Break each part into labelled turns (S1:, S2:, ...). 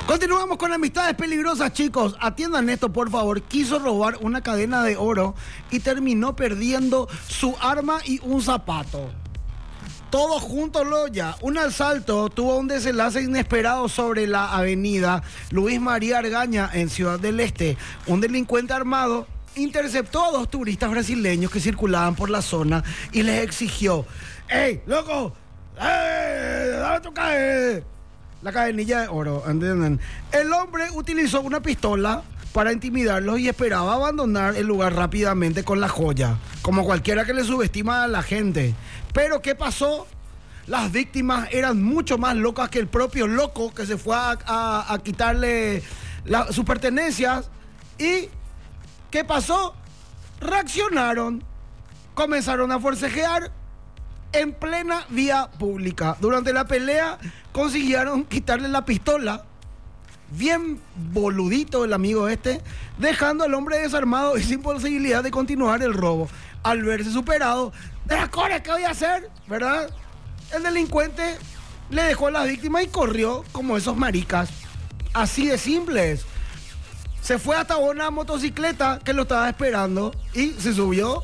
S1: Continuamos con amistades peligrosas, chicos. Atiendan esto, por favor. Quiso robar una cadena de oro y terminó perdiendo su arma y un zapato. Todos juntos ya. Un asalto tuvo un desenlace inesperado sobre la avenida Luis María Argaña en Ciudad del Este. Un delincuente armado interceptó a dos turistas brasileños que circulaban por la zona y les exigió: ¡Ey, loco! ¡Dame tu la cadenilla de oro! ¿Entienden? El hombre utilizó una pistola para intimidarlos y esperaba abandonar el lugar rápidamente con la joya, como cualquiera que le subestima a la gente. Pero ¿qué pasó? Las víctimas eran mucho más locas que el propio loco que se fue a quitarle sus pertenencias. ¿Y qué pasó? Reaccionaron, comenzaron a forcejear en plena vía pública. Durante la pelea consiguieron quitarle la pistola. Bien boludito el amigo este, dejando al hombre desarmado y sin posibilidad de continuar el robo. Al verse superado, ¡Dracones, qué voy a hacer! ¿Verdad? El delincuente le dejó a la víctima y corrió como esos maricas. Así de simples. Se fue hasta una motocicleta que lo estaba esperando y se subió.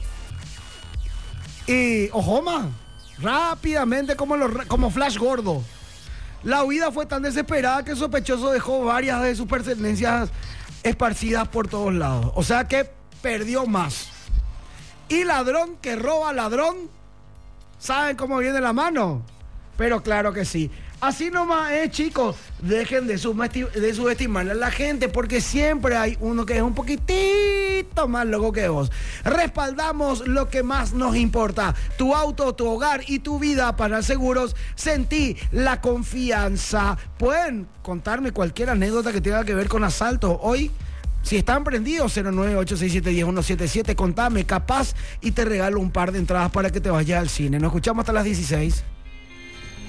S1: Y, ojo más, rápidamente como Flash gordo. La huida fue tan desesperada que el sospechoso dejó varias de sus pertenencias esparcidas por todos lados. O sea que perdió más. Y ladrón que roba ladrón, ¿saben cómo viene la mano? Pero claro que sí. Así nomás es, chicos. Dejen de subestimarle a la gente, porque siempre hay uno que es un poquitito más loco que vos. Respaldamos lo que más nos importa: tu auto, tu hogar y tu vida. Para seguros, sentí la confianza. Pueden contarme cualquier anécdota que tenga que ver con asalto hoy. Si están prendidos, 0986710177, contame, capaz y te regalo un par de entradas para que te vayas al cine. Nos escuchamos hasta las 16.